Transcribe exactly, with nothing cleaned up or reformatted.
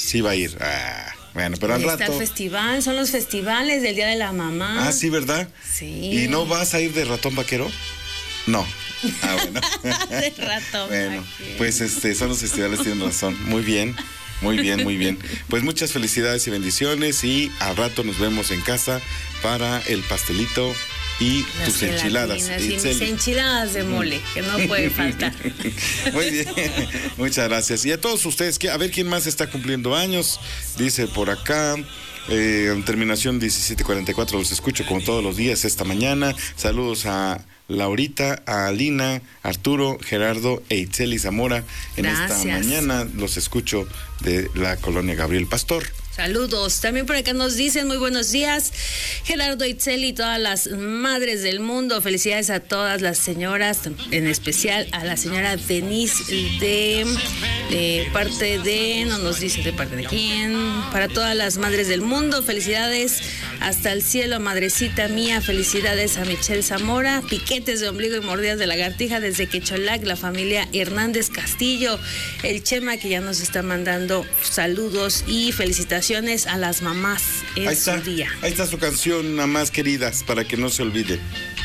Sí va a ir. Ah, bueno, pero al Está rato. el festival, son los festivales del Día de la Mamá. Ah, sí, ¿verdad? Sí. ¿Y no vas a ir de ratón vaquero? No. Ah, bueno. De ratón Bueno, vaquero. pues este, son los festivales, tienen razón. Muy bien. Muy bien, muy bien. Pues muchas felicidades y bendiciones y al rato nos vemos en casa para el pastelito y Las tus enchiladas. gelatinas y mis Itzel. enchiladas de mole, que no puede faltar. Muy bien, muchas gracias. Y a todos ustedes, que a ver quién más está cumpliendo años, dice por acá. Eh, en terminación diecisiete cuarenta y cuatro, los escucho como todos los días esta mañana. Saludos a Laurita, a Alina, Arturo, Gerardo e Itzeli Zamora. En Gracias. esta mañana los escucho de la colonia Gabriel Pastor. Saludos. También por acá nos dicen muy buenos días, Gerardo, Itzel y todas las madres del mundo. Felicidades a todas las señoras, en especial a la señora Denise de, de parte de, no nos dice de parte de quién, para todas las madres del mundo. Felicidades hasta el cielo, madrecita mía. Felicidades a Michelle Zamora, piquetes de ombligo y mordidas de lagartija desde Quecholac, la familia Hernández Castillo, el Chema que ya nos está mandando saludos y felicitaciones a las mamás en Ahí está, su día. ahí está su canción, Mamás Queridas, para que no se olvide.